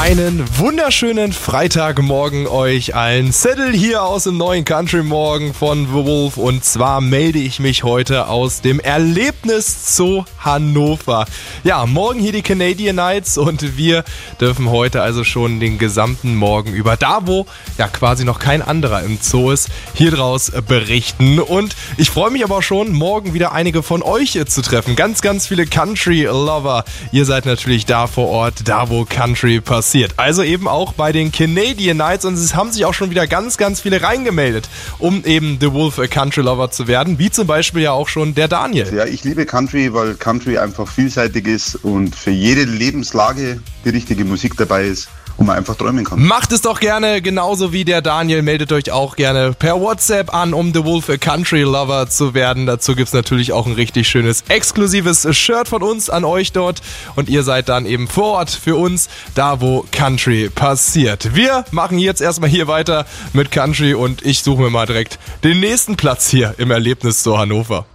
Einen wunderschönen Freitagmorgen euch allen. Zettel hier aus dem neuen Country Morgen von The Wolf, und zwar melde ich mich heute aus dem Erlebnis Zoo Hannover. Ja, morgen hier die Canadian Nights und wir dürfen heute also schon den gesamten Morgen über, da wo ja quasi noch kein anderer im Zoo ist, hier draus berichten. Und ich freue mich aber schon, morgen wieder einige von euch zu treffen. Ganz, ganz viele Country-Lover. Ihr seid natürlich da vor Ort, da wo Country passiert. Also eben auch bei den Canadian Nights, und es haben sich auch schon wieder ganz, ganz viele reingemeldet, um eben The Wolf Country Lover zu werden, wie zum Beispiel ja auch schon der Daniel. Ja, ich liebe Country, weil Country einfach vielseitig ist und für jede Lebenslage die richtige Musik dabei ist, wo man einfach träumen kann. Macht es doch gerne, genauso wie der Daniel. Meldet euch auch gerne per WhatsApp an, um The Wolf Country Lover zu werden. Dazu gibt es natürlich auch ein richtig schönes, exklusives Shirt von uns an euch dort. Und ihr seid dann eben vor Ort für uns, da wo Country passiert. Wir machen jetzt erstmal hier weiter mit Country und ich suche mir mal direkt den nächsten Platz hier im Erlebnis Zoo Hannover.